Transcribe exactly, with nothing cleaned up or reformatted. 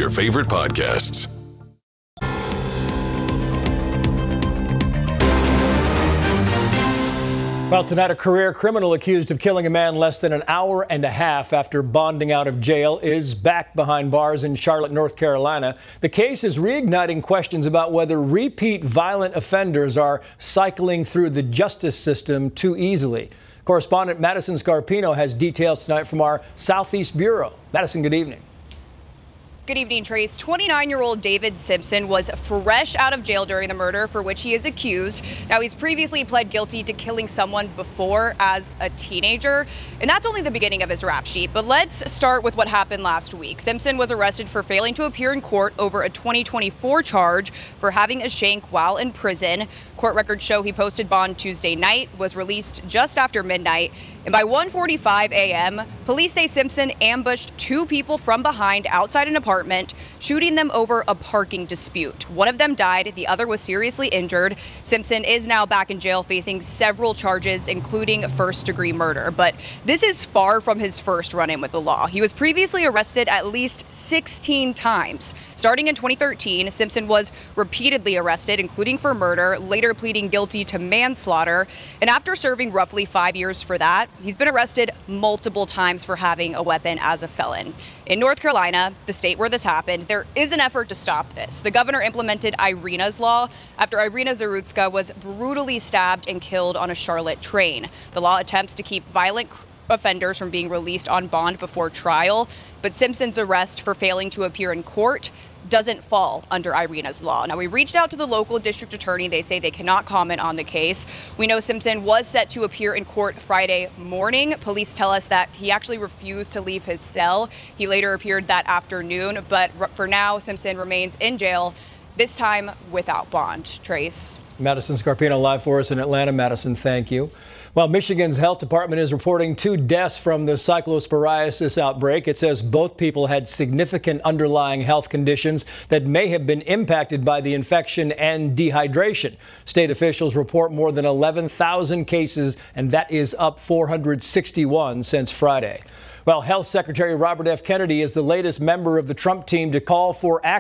your favorite podcasts. Well, tonight, a career criminal accused of killing a man less than an hour and a half after bonding out of jail is back behind bars in Charlotte, North Carolina. The case is reigniting questions about whether repeat violent offenders are cycling through the justice system too easily. Correspondent Madison Scarpino has details tonight from our Southeast Bureau. Madison, good evening. Good evening, Trace. twenty-nine-year-old David Simpson was fresh out of jail during the murder for which he is accused. Now, he's previously pled guilty to killing someone before as a teenager, and that's only the beginning of his rap sheet. But let's start with what happened last week. Simpson was arrested for failing to appear in court over a twenty twenty-four charge for having a shank while in prison. Court records show he posted bond Tuesday night, was released just after midnight, and by one forty-five a m, police say Simpson ambushed two people from behind outside an apartment, shooting them over a parking dispute. One of them died, the other was seriously injured. Simpson is now back in jail facing several charges, including first-degree murder. But this is far from his first run-in with the law. He was previously arrested at least sixteen times. Starting in twenty thirteen, Simpson was repeatedly arrested, including for murder, later pleading guilty to manslaughter. And after serving roughly five years for that, he's been arrested multiple times for having a weapon as a felon. In North Carolina, the state where this happened, there is an effort to stop this. The governor implemented Irina's Law after Irina Zarutska was brutally stabbed and killed on a Charlotte train. The law attempts to keep violent offenders from being released on bond before trial, but Simpson's arrest for failing to appear in court doesn't fall under Irina's Law. Now, we reached out to the local district attorney. They say they cannot comment on the case. We know Simpson was set to appear in court Friday morning. Police tell us that he actually refused to leave his cell. He later appeared that afternoon, but for now, Simpson remains in jail, this time without bond. Trace. Madison Scarpino live for us in Atlanta. Madison, thank you. Well, Michigan's health department is reporting two deaths from the cyclosporiasis outbreak. It says both people had significant underlying health conditions that may have been impacted by the infection and dehydration. State officials report more than eleven thousand cases, and that is up four hundred sixty-one since Friday. Well, Health Secretary Robert F. Kennedy is the latest member of the Trump team to call for action